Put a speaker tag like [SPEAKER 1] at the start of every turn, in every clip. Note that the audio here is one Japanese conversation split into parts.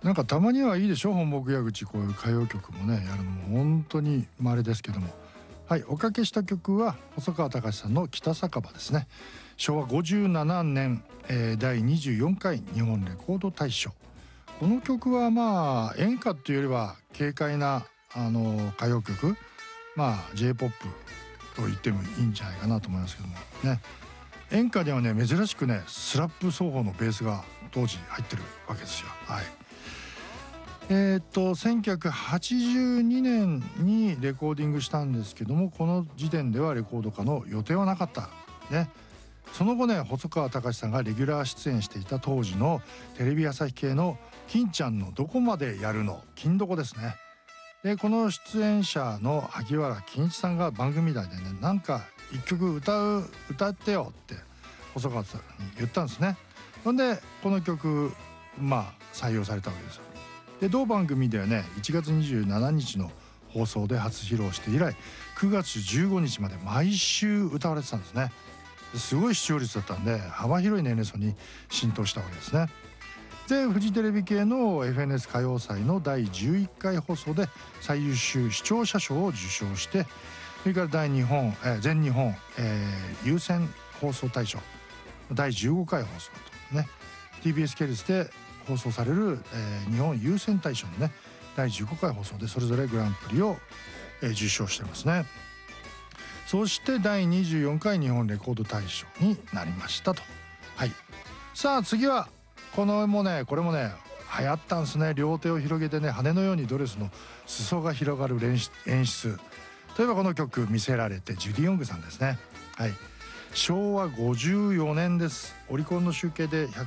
[SPEAKER 1] なんかたまにはいいでしょ、本牧矢口、こういう歌謡曲もねやるのも本当に稀ですけども。はい、おかけした曲は細川たかしさんの北酒場ですね。昭和57年、第24回日本レコード大賞。この曲はまあ演歌っていうよりは軽快な歌謡曲、まあ J-POP と言ってもいいんじゃないかなと思いますけどもね。演歌ではね珍しくねスラップ奏法のベースが当時入ってるわけですよ。はい。1982年にレコーディングしたんですけども、この時点ではレコード化の予定はなかったね。その後ね細川たかしさんがレギュラー出演していた当時のテレビ朝日系の金ちゃんのどこまでやるの金どこですね。でこの出演者の萩原金一さんが番組内でね、なんか一曲歌ってよって細川さんに言ったんですね。ほんでこの曲まあ採用されたわけですよ。で同番組ではね1月27日の放送で初披露して以来9月15日まで毎週歌われてたんですね。すごい視聴率だったんで幅広い年齢層に浸透したわけですね。でフジテレビ系の FNS 歌謡祭の第11回放送で最優秀視聴者賞を受賞して、それから全日本、優先放送大賞第15回放送とね TBS 系列で放送される、日本優先大賞のね第15回放送でそれぞれグランプリを、受賞してますね。そして第24回日本レコード大賞になりましたと。はい。さあ次はこれもね流行ったんですね。両手を広げてね羽のようにドレスの裾が広がる演出。例えばこの曲「魅せられて」ジュディ・オングさんですね。はい。昭和54年です。オリコンの集計で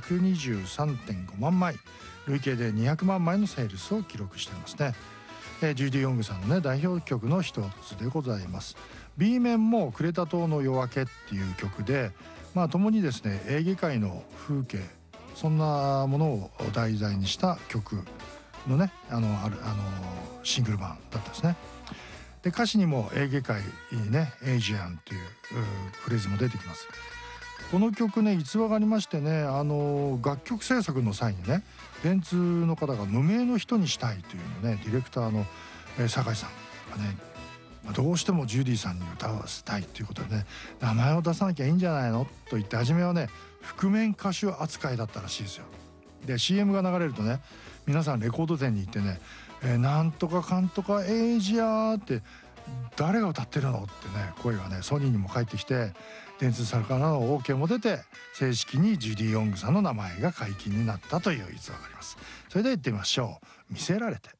[SPEAKER 1] 123.5 万枚、累計で200万枚のセールスを記録していますね。ジュディ・オングさんのね代表曲の一つでございます。 B 面も「クレタ島の夜明け」っていう曲で、まあ共にですねエーゲ海の風景、そんなものを題材にした曲のねシングル版だったんですね。で歌詞にもエーゲ海ねエイジアンというフレーズも出てきます。この曲ね逸話がありましてね、楽曲制作の際にね電通の方が無名の人にしたいというのねディレクターの酒井さんがねどうしてもジュディさんに歌わせたいということでね名前を出さなきゃいいんじゃないのと言って初めはね覆面歌手扱いだったらしいですよ。で CM が流れるとね皆さんレコード店に行ってねなんとかかんとかエイジアーって誰が歌ってるのってね声がねソニーにも返ってきて、電通さんからの OK も出て正式にジュディ・オングさんの名前が解禁になったという逸話があります。それでは行ってみましょう。魅せられて。